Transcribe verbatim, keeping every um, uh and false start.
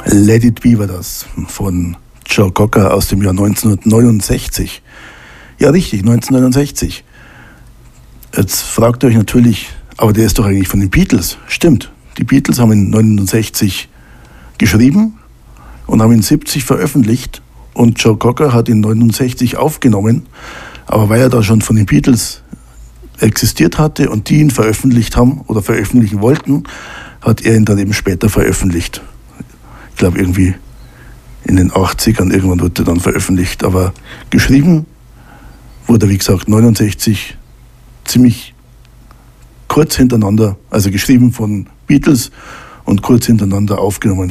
Let It Be war das von Joe Cocker aus dem Jahr neunzehnhundertneunundsechzig. Ja, richtig, neunzehnhundertneunundsechzig. Jetzt fragt ihr euch natürlich, aber der ist doch eigentlich von den Beatles. Stimmt, die Beatles haben ihn neunundsechzig geschrieben und haben ihn siebzig veröffentlicht und Joe Cocker hat ihn neunundsechzig aufgenommen, aber weil er da schon von den Beatles existiert hatte und die ihn veröffentlicht haben oder veröffentlichen wollten, hat er ihn dann eben später veröffentlicht. Ich glaube irgendwie in den achtzigern irgendwann wurde er dann veröffentlicht, aber geschrieben wurde, wie gesagt, neunundsechzig, ziemlich kurz hintereinander, also geschrieben von Beatles und kurz hintereinander aufgenommen